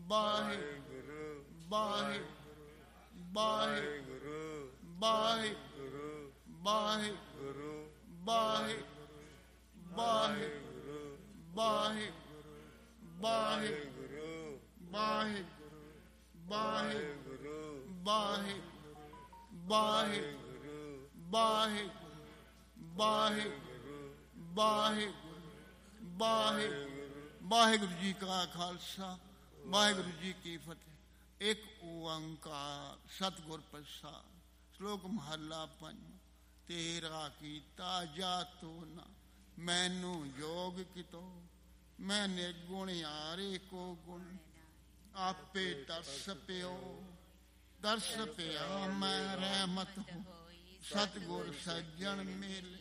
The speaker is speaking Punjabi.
ਵਾਹਿਗੁਰੂ ਵਾਹਿਗੁਰੂ ਵਾਹਿਗੁਰੂ ਵਾਹਿਗੁਰੂ ਵਾਹਿਗੁਰੂ ਵਾਹਿਗੁਰੂ ਵਾਹਿਗੁਰੂ ਵਾਹਿਗੁਰੂ ਵਾਹਿਗੁਰੂ ਵਾਹਿਗੁਰੂ ਵਾਹਿਗੁਰੂ ਵਾਹਿਗੁਰੂ ਵਾਹਿਗੁਰੂ ਵਾਹਿਗੁਰੂ ਵਾਹਿਗੁਰੂ ਜੀ ਕਾ ਖਾਲਸਾ ਵਾਹਿਗੁਰੂ ਜੀ ਕੀ ਫਤਿਹ। ਇੱਕ ਓੰਕਾਰ ਸਤਿਗੁਰ ਪ੍ਰਸਾਦਿ। ਸ਼ਲੋਕ ਮਹੱਲਾ ਪੰਜਵਾਂ। ਤੇਰਾ ਕੀਤਾ ਜਾਤੋ ਨਾ ਮੈਨੂੰ ਜੋਗ ਕਿਤੋ, ਮੈਂ ਨਿਰਗੁਣ ਆਰੇ ਕੋ ਗੁਣ, ਆਪੇ ਤਰਸ ਪਿਓ ਤਰਸ ਪਿਆ ਮੈਂ ਰਹਿਮਤ ਹੋ, ਸਤਿਗੁਰ ਸੱਜਣ ਮੇਲੇ